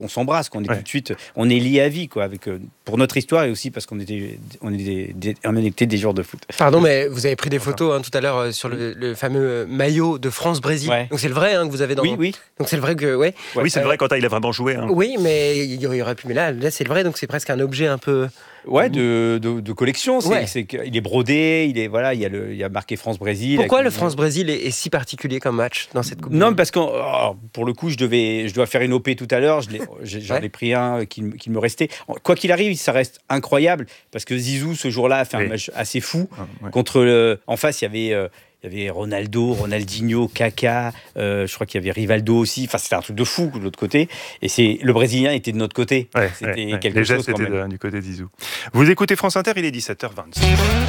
on s'embrasse, qu'on est tout de suite, on est lié à vie, quoi, avec pour notre histoire et aussi parce qu'on était des joueurs de foot. Pardon, mais vous avez pris des photos tout à l'heure sur le fameux maillot de France-Brésil. Ouais. Donc c'est le vrai que vous avez dans. Oui. Donc c'est le vrai que Oui, c'est vrai quand il a vraiment joué. Oui, mais il y aurait pu. Mais là c'est le vrai, donc c'est presque un objet un peu. Ouais, de collection. Ouais. Il est brodé, il y a marqué France-Brésil. Pourquoi le France-Brésil est si particulier comme match dans cette Coupe du Monde ? Parce que pour le coup, je dois faire une OP tout à l'heure. J'en ai pris un qui me restait. Quoi qu'il arrive, ça reste incroyable parce que Zizou ce jour-là a fait un match assez fou contre en face. Il y avait Ronaldo, Ronaldinho, Kaka. Je crois qu'il y avait Rivaldo aussi. Enfin, c'était un truc de fou de l'autre côté. Et le Brésilien était de notre côté. C'était quelque les chose. Gestes étaient du côté de Zizou. Vous écoutez France Inter, il est 17h26.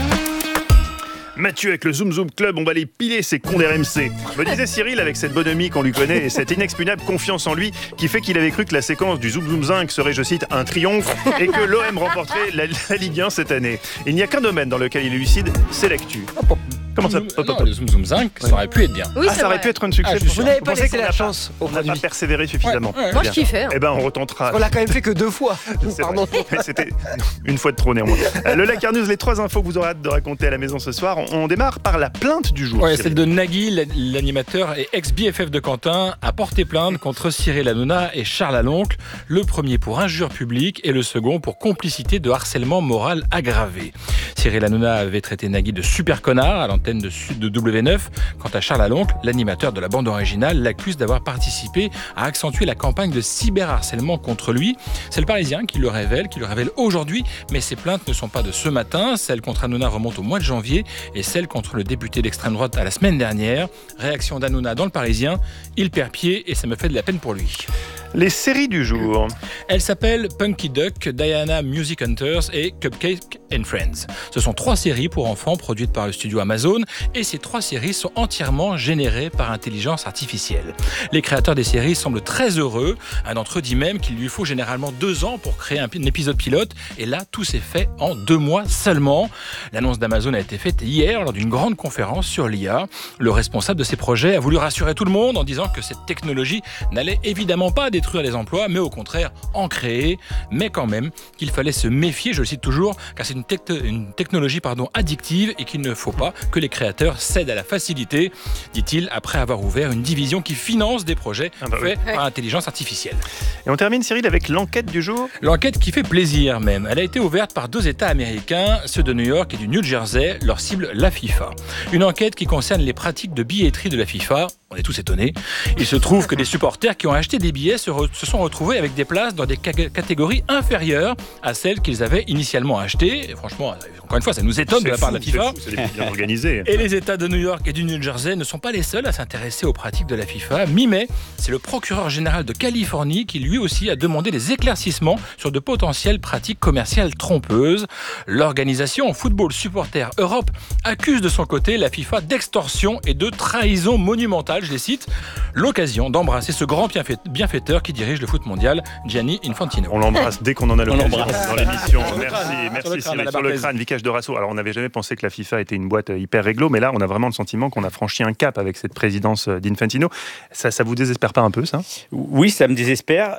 Mathieu, avec le Zoom Zoom Club, on va les piler, ces cons d'RMC. Me disait Cyril, avec cette bonhomie qu'on lui connaît et cette inexpugnable confiance en lui, qui fait qu'il avait cru que la séquence du Zoom Zoom Zinc serait, je cite, un triomphe et que l'OM remporterait la Ligue 1 cette année. Il n'y a qu'un domaine dans lequel il est lucide, c'est l'actu. Comment ça le Zoom Zoom Zinc, ça aurait pu être bien. Oui, ça aurait pu être un succès. Vous n'avez pas laissé la chance au On n'a pas persévéré suffisamment. Moi, je kiffais. Eh ben, on retentera. On l'a quand même fait que 2 fois. Pardon. C'était une fois de trop néanmoins. Le Lakar News, les 3 infos que vous aurez hâte de raconter à la maison ce soir. On démarre par la plainte du jour. Ouais, celle de Nagui, l'animateur et ex-BFF de Quentin, a porté plainte contre Cyril Hanouna et Charles Aloncle. Le premier pour injure publique et le second pour complicité de harcèlement moral aggravé. Cyril Hanouna avait traité Nagui de super connard à l'antenne de W9. Quant à Charles Aloncle, l'animateur de la bande originale, l'accuse d'avoir participé à accentuer la campagne de cyberharcèlement contre lui. C'est le Parisien qui le révèle aujourd'hui, mais ces plaintes ne sont pas de ce matin. Celle contre Hanouna remonte au mois de janvier et celle contre le député d'extrême droite à la semaine dernière. Réaction d'Hanouna dans le Parisien, il perd pied et ça me fait de la peine pour lui. Les séries du jour. Elles s'appellent Punky Duck, Diana Music Hunters et Cupcake and Friends. Ce sont 3 séries pour enfants produites par le studio Amazon et ces 3 séries sont entièrement générées par intelligence artificielle. Les créateurs des séries semblent très heureux. Un d'entre eux dit même qu'il lui faut généralement 2 ans pour créer un épisode pilote et là, tout s'est fait en 2 mois seulement. L'annonce d'Amazon a été faite hier lors d'une grande conférence sur l'IA. Le responsable de ces projets a voulu rassurer tout le monde en disant que cette technologie n'allait évidemment pas détruire les emplois, mais au contraire en créer, mais quand même qu'il fallait se méfier, je le cite toujours, car c'est une technologie addictive et qu'il ne faut pas que les créateurs cèdent à la facilité, dit-il, après avoir ouvert une division qui finance des projets faits par intelligence artificielle. Et on termine, Cyril, avec l'enquête du jour. L'enquête qui fait plaisir même. Elle a été ouverte par 2 États américains, ceux de New York et du New Jersey. Leur cible, la FIFA. Une enquête qui concerne les pratiques de billetterie de la FIFA. On est tous étonnés. Il se trouve que des supporters qui ont acheté des billets se sont retrouvés avec des places dans des catégories inférieures à celles qu'ils avaient initialement achetées. Et franchement, encore une fois, ça nous étonne de la part de la FIFA. C'est bien organisé. Et les États de New York et du New Jersey ne sont pas les seuls à s'intéresser aux pratiques de la FIFA. Mi-mai, c'est le procureur général de Californie qui lui aussi a demandé des éclaircissements sur de potentielles pratiques commerciales trompeuses. L'organisation Football Supporters Europe accuse de son côté la FIFA d'extorsion et de trahison monumentale. Je les cite, l'occasion d'embrasser ce grand bienfaiteur qui dirige le foot mondial, Gianni Infantino. On l'embrasse dès qu'on en a l'occasion dans l'émission. Sur Merci le crâne, Cyril. à la Sur le Barclays. crâne, Vicage de Rasso. Alors on n'avait jamais pensé que la FIFA était une boîte hyper réglo, mais là on a vraiment le sentiment qu'on a franchi un cap avec cette présidence d'Infantino. Ça vous désespère pas un peu, ça ? Oui, ça me désespère.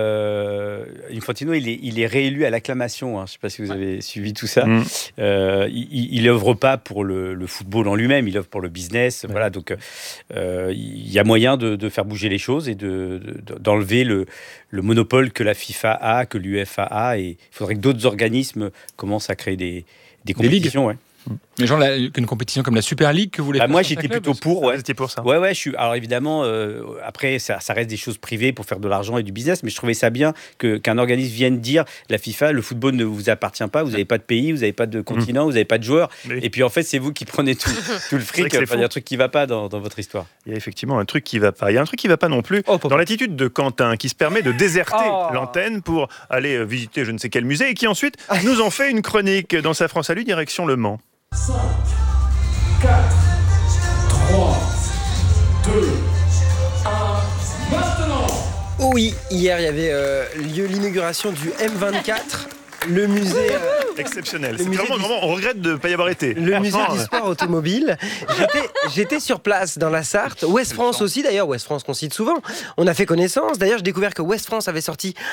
Infantino, il est réélu à l'acclamation. Je ne sais pas si vous avez suivi tout ça. Il n'œuvre pas pour le football en lui-même, il œuvre pour le business. Voilà, donc il y a moyen de faire bouger les choses et d'enlever le monopole que la FIFA a, que l'UEFA a. Et il faudrait que d'autres organismes commencent à créer des compétitions. Ouais. Les gens, une compétition comme la Super League que vous voulez faire. Moi, j'étais plutôt pour. Ouais. C'était pour ça. Ouais. Alors évidemment, après, ça reste des choses privées pour faire de l'argent et du business, mais je trouvais ça bien qu'un organisme vienne dire la FIFA, le football ne vous appartient pas, vous n'avez pas de pays, vous n'avez pas de continent, vous n'avez pas de joueurs, et puis en fait, c'est vous qui prenez tout le fric. Il y a un truc qui ne va pas dans votre histoire. Il y a effectivement un truc qui va pas. Il y a un truc qui va pas non plus dans l'attitude de Quentin, qui se permet de déserter l'antenne pour aller visiter je ne sais quel musée et qui ensuite nous en fait une chronique dans sa France à lui, direction Le Mans. 5, 4, 3, 2, 1, maintenant! Oui, hier il y avait lieu l'inauguration du M24, le musée Exceptionnel. C'est vraiment, on regrette de ne pas y avoir été. Le musée du sport automobile. J'étais sur place dans la Sarthe. Ouest France aussi, d'ailleurs. Ouest France qu'on cite souvent. On a fait connaissance. D'ailleurs, j'ai découvert que Ouest France avait sorti